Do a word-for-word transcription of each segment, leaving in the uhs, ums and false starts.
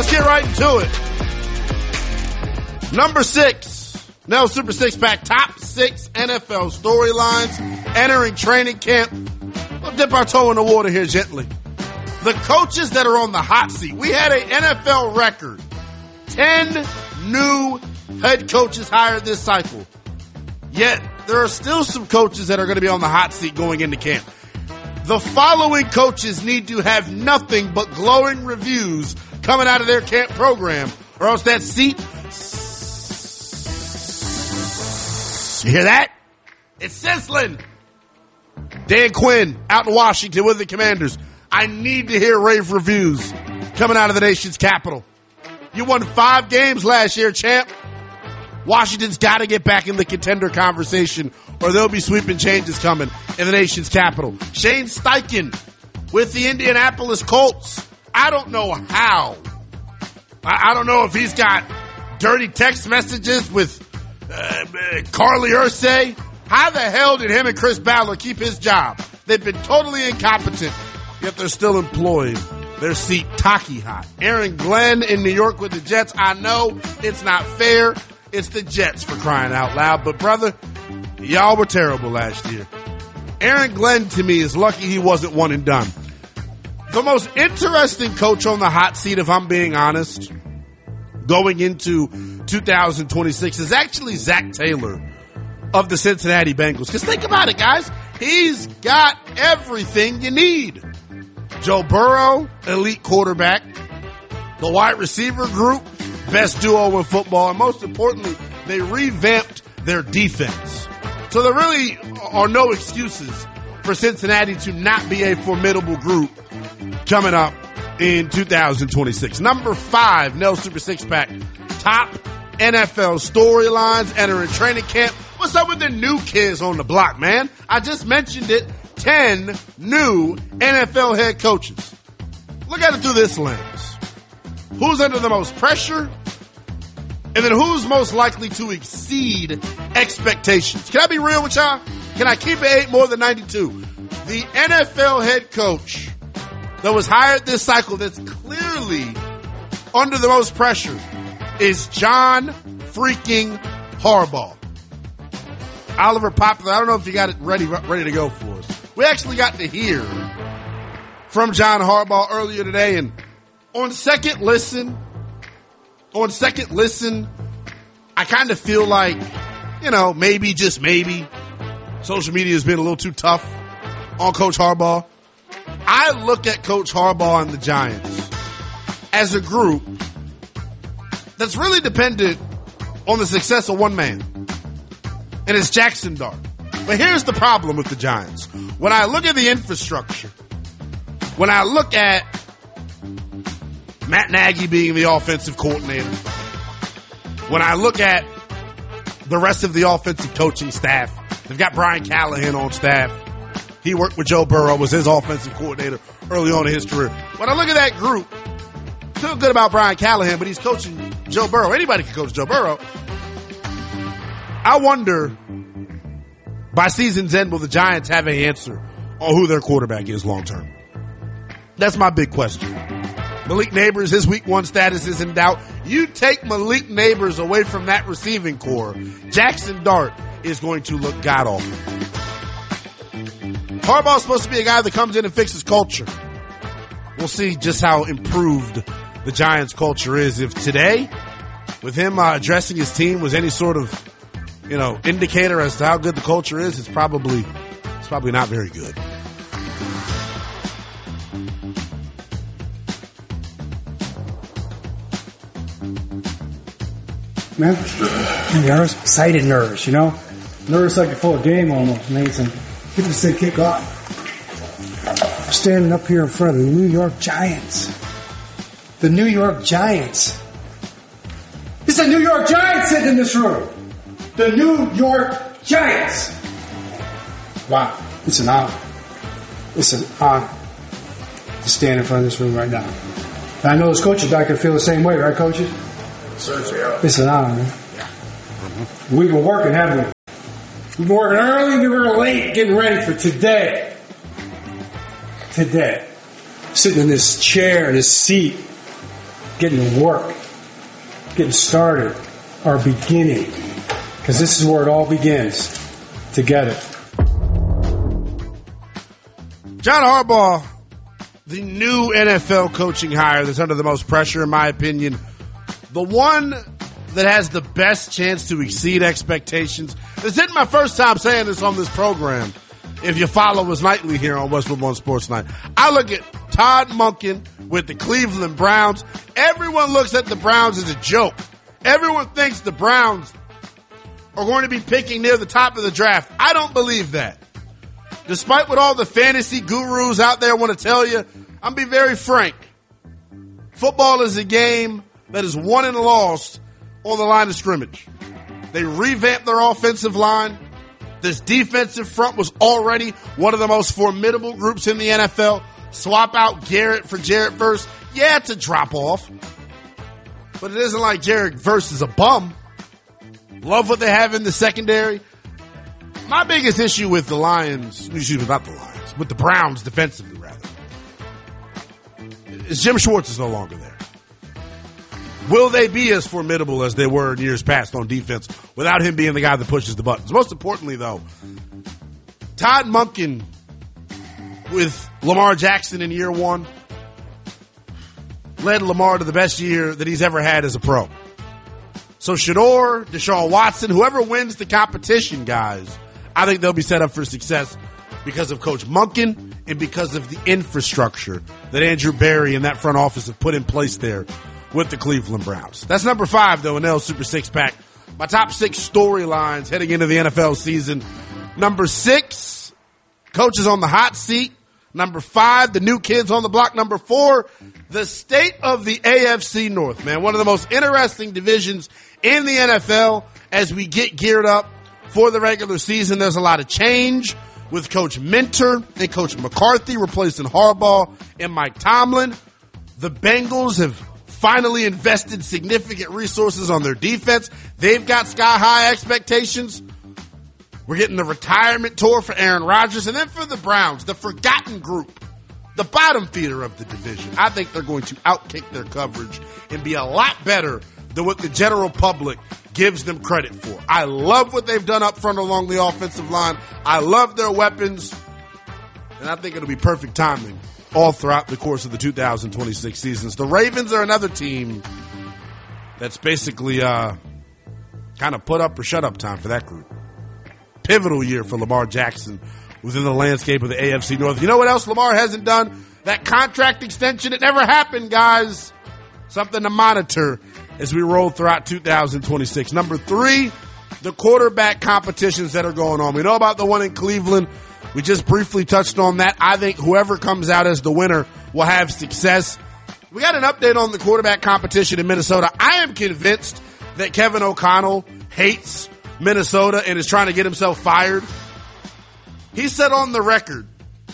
Let's get right into it. Number six, Nell Super Six Pack, top six N F L storylines entering training camp. We'll dip our toe in the water here gently. The coaches that are on the hot seat. We had an N F L record. ten new head coaches hired this cycle. Yet, there are still some coaches that are going to be on the hot seat going into camp. The following coaches need to have nothing but glowing reviews coming out of their camp program, or else that seat, you hear that? It's sizzling. Dan Quinn out in Washington with the Commanders. I need to hear rave reviews coming out of the nation's capital. You won five games last year, champ. Washington's got to get back in the contender conversation, or there'll be sweeping changes coming in the nation's capital. Shane Steichen with the Indianapolis Colts. I don't know how. I, I don't know if he's got dirty text messages with uh, Carly Ursay. How the hell did him and Chris Ballard keep his job? They've been totally incompetent, yet they're still employed. Their seat tacky hot. Aaron Glenn in New York with the Jets. I know it's not fair. It's the Jets, for crying out loud. But, brother, y'all were terrible last year. Aaron Glenn, to me, is lucky he wasn't one and done. The most interesting coach on the hot seat, if I'm being honest, going into two thousand twenty-six is actually Zach Taylor of the Cincinnati Bengals. Because think about it, guys. He's got everything you need. Joe Burrow, elite quarterback. The wide receiver group, best duo in football. And most importantly, they revamped their defense. So there really are no excuses for Cincinnati to not be a formidable group coming up in two thousand twenty-six. Number five, Nell Super Six Pack, top N F L storylines entering training camp. What's up with the new kids on the block, man? I just mentioned it. ten new N F L head coaches. Look at it through this lens. Who's under the most pressure? And then who's most likely to exceed expectations? Can I be real with y'all? Can I keep it eight more than ninety-two? The N F L head coach that was hired this cycle that's clearly under the most pressure is John freaking Harbaugh. Oliver Poplar, I don't know if you got it ready, ready to go for us. We actually got to hear from John Harbaugh earlier today, and on second listen, on second listen, I kind of feel like, you know, maybe, just maybe, social media has been a little too tough on Coach Harbaugh. I look at Coach Harbaugh and the Giants as a group that's really dependent on the success of one man, and it's Jackson Dart. But here's the problem with the Giants. When I look at the infrastructure, when I look at Matt Nagy being the offensive coordinator, when I look at the rest of the offensive coaching staff, they've got Brian Callahan on staff. He worked with Joe Burrow, was his offensive coordinator early on in his career. When I look at that group, feel good about Brian Callahan, but he's coaching Joe Burrow. Anybody can coach Joe Burrow. I wonder, by season's end, will the Giants have an answer on who their quarterback is long term? That's my big question. Malik Neighbors, his week one status is in doubt. You take Malik Neighbors away from that receiving core, Jackson Dart is going to look god-awful. Harbaugh's supposed to be a guy that comes in and fixes culture. We'll see just how improved the Giants' culture is. If today, with him uh, addressing his team, was any sort of, you know, indicator as to how good the culture is, it's probably, it's probably not very good. Man, nerves, excited nerves, you know? Nerves like before a game almost, Mason. People say kick off. I'm standing up here in front of the New York Giants. The New York Giants. It's the New York Giants sitting in this room. The New York Giants. Wow, it's an honor. It's an honor to stand in front of this room right now. And I know as coaches back can feel the same way, right, coaches? It's an honor, man. Mm-hmm. We've been working, haven't we? We've been working early and we were late getting ready for today. Today. Sitting in this chair, in this seat, getting to work, getting started, are beginning. Because this is where it all begins, together. John Harbaugh, the new N F L coaching hire that's under the most pressure, in my opinion. The one that has the best chance to exceed expectations. This isn't my first time saying this on this program. If you follow us nightly here on Westwood One Sports Night, I look at Todd Monken with the Cleveland Browns. Everyone looks at the Browns as a joke. Everyone thinks the Browns are going to be picking near the top of the draft. I don't believe that. Despite what all the fantasy gurus out there want to tell you, I'm being very frank. Football is a game that is won and lost on the line of scrimmage. They revamped their offensive line. This defensive front was already one of the most formidable groups in the N F L. Swap out Garrett for Jarrett Verse. Yeah, it's a drop off. But it isn't like Jarrett Verse is a bum. Love what they have in the secondary. My biggest issue with the Lions, excuse me, not the Lions, with the Browns defensively rather, is Jim Schwartz is no longer there. Will they be as formidable as they were in years past on defense without him being the guy that pushes the buttons? Most importantly, though, Todd Monken with Lamar Jackson in year one led Lamar to the best year that he's ever had as a pro. So Shedeur, Deshaun Watson, whoever wins the competition, guys, I think they'll be set up for success because of Coach Monken and because of the infrastructure that Andrew Berry and that front office have put in place there with the Cleveland Browns. That's number five, though, in L Super Six Pack. My top six storylines heading into the N F L season. Number six, coaches on the hot seat. Number five, the new kids on the block. Number four, the state of the A F C North, man. One of the most interesting divisions in the N F L as we get geared up for the regular season. There's a lot of change with Coach Minter and Coach McCarthy replacing Harbaugh and Mike Tomlin. The Bengals have finally invested significant resources on their defense. They've got sky-high expectations. We're getting the retirement tour for Aaron Rodgers. And then for the Browns, the forgotten group, the bottom feeder of the division. I think they're going to outkick their coverage and be a lot better than what the general public gives them credit for. I love what they've done up front along the offensive line. I love their weapons. And I think it'll be perfect timing all throughout the course of the two thousand twenty-six seasons. The Ravens are another team that's basically uh, kind of put up or shut up time for that group. Pivotal year for Lamar Jackson within the landscape of the A F C North. You know what else Lamar hasn't done? That contract extension. It never happened, guys. Something to monitor as we roll throughout two thousand twenty-six. Number three, the quarterback competitions that are going on. We know about the one in Cleveland. We just briefly touched on that. I think whoever comes out as the winner will have success. We got an update on the quarterback competition in Minnesota. I am convinced that Kevin O'Connell hates Minnesota and is trying to get himself fired. He said on the record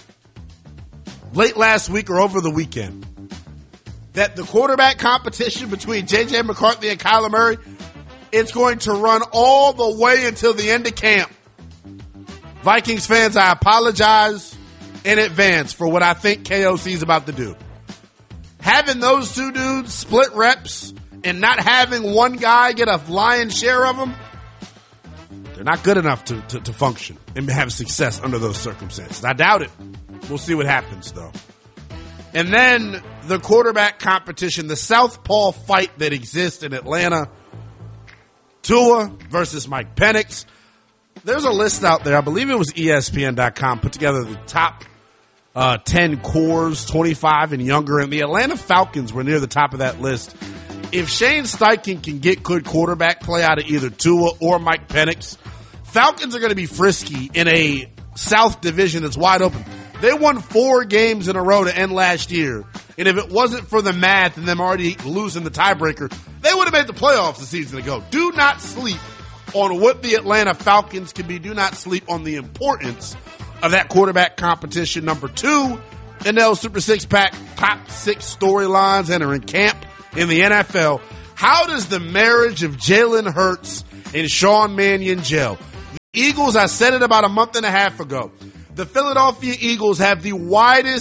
late last week or over the weekend that the quarterback competition between J J McCarthy and Kyler Murray, it's going to run all the way until the end of camp. Vikings fans, I apologize in advance for what I think K O C is about to do. Having those two dudes split reps and not having one guy get a lion's share of them, they're not good enough to, to, to function and have success under those circumstances. I doubt it. We'll see what happens, though. And then the quarterback competition, the southpaw fight that exists in Atlanta. Tua versus Mike Penix. There's a list out there. I believe it was E S P N dot com put together the top uh, ten cores, twenty-five and younger. And the Atlanta Falcons were near the top of that list. If Shane Steichen can get good quarterback play out of either Tua or Mike Penix, Falcons are going to be frisky in a South division that's wide open. They won four games in a row to end last year. And if it wasn't for the math and them already losing the tiebreaker, they would have made the playoffs a season ago. Do not sleep on what the Atlanta Falcons can be. Do not sleep on the importance of that quarterback competition. Number two, N L Super Six Pack, top six storylines entering camp in the N F L. How does the marriage of Jalen Hurts and Sean Mannion gel? The Eagles, I said it about a month and a half ago. The Philadelphia Eagles have the widest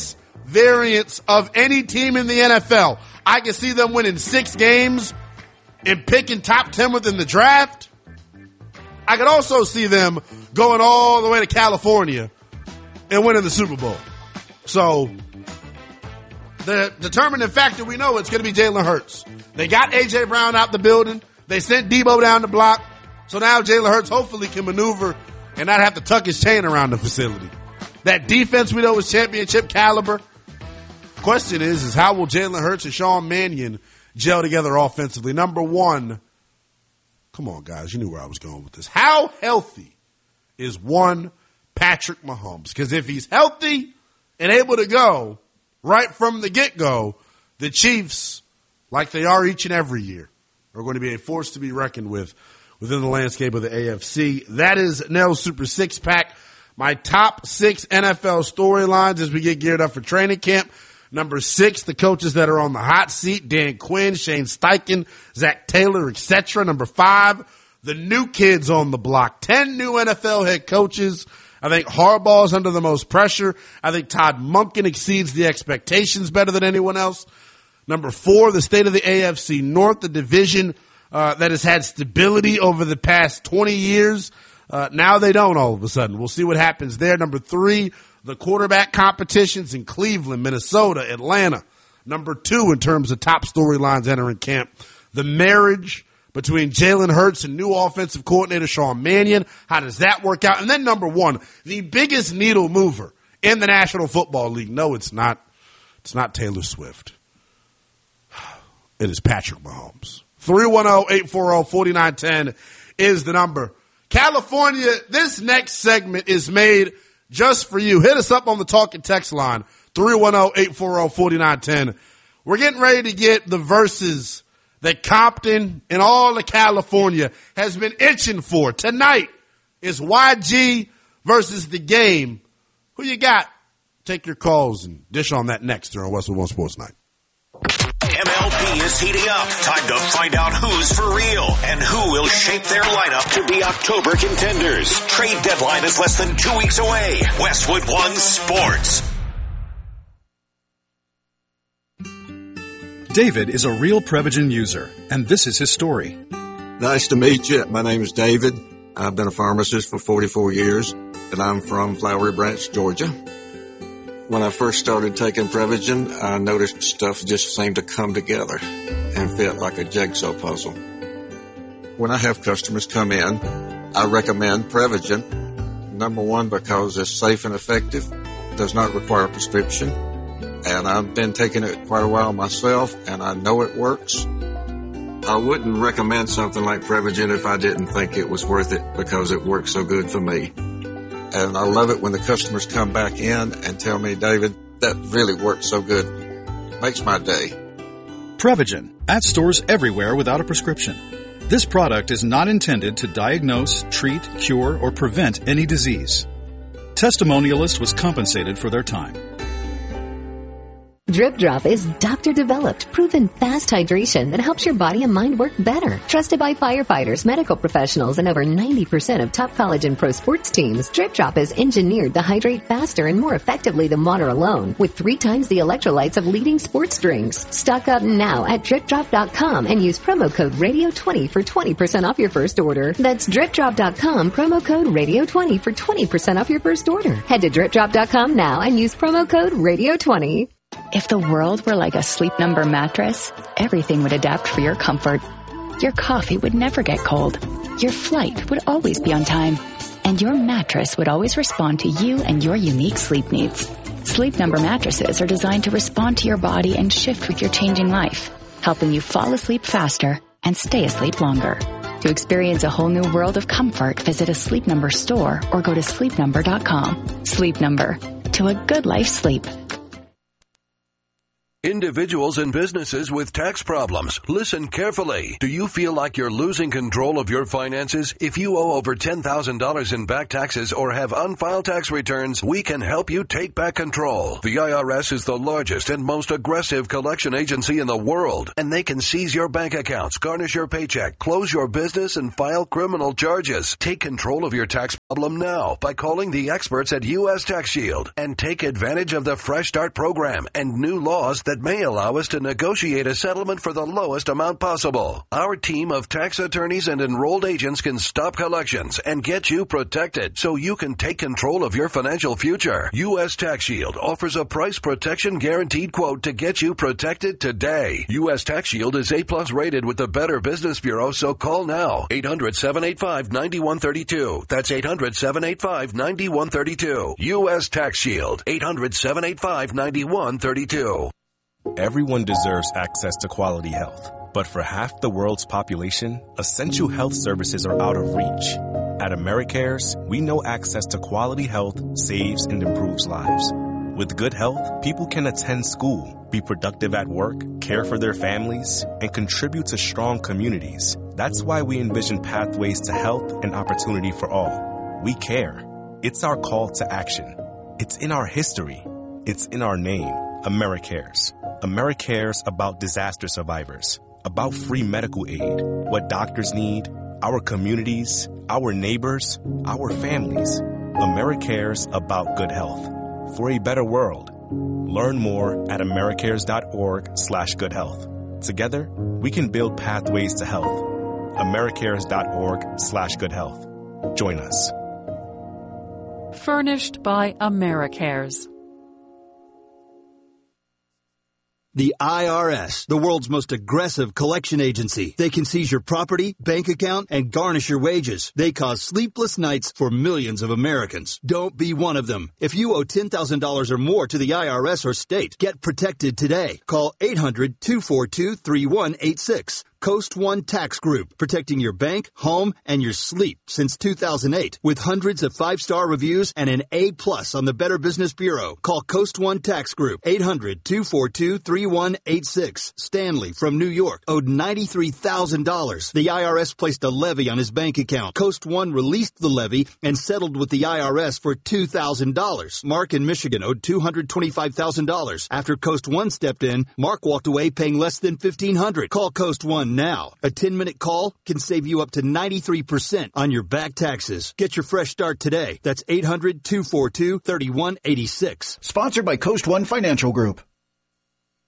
variance of any team in the N F L. I can see them winning six games and picking top ten within the draft. I could also see them going all the way to California and winning the Super Bowl. So the determining factor, we know it's going to be Jalen Hurts. They got A J Brown out the building. They sent Debo down the block. So now Jalen Hurts hopefully can maneuver and not have to tuck his chain around the facility. That defense we know is championship caliber. Question is, is how will Jalen Hurts and Sean Mannion gel together offensively? Number one, come on, guys. You knew where I was going with this. How healthy is one Patrick Mahomes? Because if he's healthy and able to go right from the get-go, the Chiefs, like they are each and every year, are going to be a force to be reckoned with within the landscape of the A F C. That is Nell's Super Six Pack. My top six N F L storylines as we get geared up for training camp. Number six, the coaches that are on the hot seat, Dan Quinn, Shane Steichen, Zach Taylor, et cetera. Number five, the new kids on the block. Ten new N F L head coaches. I think Harbaugh's under the most pressure. I think Todd Monken exceeds the expectations better than anyone else. Number four, the state of the A F C North, the division uh, that has had stability over the past twenty years. Uh, now they don't all of a sudden. We'll see what happens there. Number three, the quarterback competitions in Cleveland, Minnesota, Atlanta. Number two, in terms of top storylines entering camp, the marriage between Jalen Hurts and new offensive coordinator Sean Mannion. How does that work out? And then number one, the biggest needle mover in the National Football League. No, it's not. It's not Taylor Swift. It is Patrick Mahomes. three one zero, eight four zero, four nine one zero is the number. California, this next segment is made just for you. Hit us up on the talk and text line, three one zero, eight four zero, four nine one zero. We're getting ready to get the verses that Compton and all of California has been itching for. Tonight is Y G versus The Game. Who you got? Take your calls and dish on that next during Westwood One Sports Night. M L B is heating up. Time to find out who's for real and who will shape their lineup to be October contenders. Trade deadline is less than two weeks away. Westwood One Sports. David is a real Prevagen user, and this is his story. Nice to meet you. My name is David. I've been a pharmacist for forty-four years, and I'm from Flowery Branch, Georgia. When I first started taking Prevagen, I noticed stuff just seemed to come together and fit like a jigsaw puzzle. When I have customers come in, I recommend Prevagen. Number one, because it's safe and effective, does not require a prescription, and I've been taking it quite a while myself, and I know it works. I wouldn't recommend something like Prevagen if I didn't think it was worth it because it works so good for me. And I love it when the customers come back in and tell me, David, that really works so good. Makes my day. Prevagen, at stores everywhere without a prescription. This product is not intended to diagnose, treat, cure, or prevent any disease. Testimonialist was compensated for their time. Drip Drop is doctor-developed, proven fast hydration that helps your body and mind work better. Trusted by firefighters, medical professionals, and over ninety percent of top college and pro sports teams, Drip Drop is engineered to hydrate faster and more effectively than water alone, with three times the electrolytes of leading sports drinks. Stock up now at drip drop dot com and use promo code radio twenty for twenty percent off your first order. That's drip drop dot com, promo code radio twenty for twenty percent off your first order. Head to drip drop dot com now and use promo code radio twenty. If the world were like a Sleep Number mattress, everything would adapt for your comfort. Your coffee would never get cold. Your flight would always be on time. And your mattress would always respond to you and your unique sleep needs. Sleep Number mattresses are designed to respond to your body and shift with your changing life, helping you fall asleep faster and stay asleep longer. To experience a whole new world of comfort, visit a Sleep Number store or go to sleep number dot com. Sleep Number. To a good life sleep. Individuals and businesses with tax problems, listen carefully. Do you feel like you're losing control of your finances? If you owe over ten thousand dollars in back taxes or have unfiled tax returns, we can help you take back control. The I R S is the largest and most aggressive collection agency in the world, and they can seize your bank accounts, garnish your paycheck, close your business, and file criminal charges. Take control of your tax problem now by calling the experts at U S Tax Shield and take advantage of the Fresh Start program and new laws that may allow us to negotiate a settlement for the lowest amount possible. Our team of tax attorneys and enrolled agents can stop collections and get you protected so you can take control of your financial future. U S Tax Shield offers a price protection guaranteed quote to get you protected today. U S Tax Shield is A plus rated with the Better Business Bureau, so call now. eight hundred, seven eight five, nine one three two. That's eight hundred, seven eight five, nine one three two. U S Tax Shield. eight hundred, seven eight five, nine one three two. Everyone deserves access to quality health. But for half the world's population, essential health services are out of reach. At AmeriCares, we know access to quality health saves and improves lives. With good health, people can attend school, be productive at work, care for their families, and contribute to strong communities. That's why we envision pathways to health and opportunity for all. We care. It's our call to action. It's in our history. It's in our name. AmeriCares. AmeriCares about disaster survivors, about free medical aid, what doctors need, our communities, our neighbors, our families. AmeriCares about good health. For a better world. Learn more at americares.org slash good health. Together, we can build pathways to health. americares.org slash good health. Join us. Furnished by AmeriCares. The I R S, the world's most aggressive collection agency. They can seize your property, bank account, and garnish your wages. They cause sleepless nights for millions of Americans. Don't be one of them. If you owe ten thousand dollars or more to the I R S or state, get protected today. Call eight hundred, two four two, three one eight six. Coast One Tax Group, protecting your bank, home, and your sleep since two thousand eight. With hundreds of five-star reviews and an A plus on the Better Business Bureau. Call Coast One Tax Group, eight hundred, two four two, three one eight six. Stanley from New York owed ninety-three thousand dollars. The I R S placed a levy on his bank account. Coast One released the levy and settled with the I R S for two thousand dollars. Mark in Michigan owed two hundred twenty-five thousand dollars. After Coast One stepped in, Mark walked away paying less than fifteen hundred dollars. Call Coast One now. A ten-minute call can save you up to ninety-three percent on your back taxes. Get your fresh start today. That's eight hundred, two four two, three one eight six. Sponsored by Coast One Financial Group.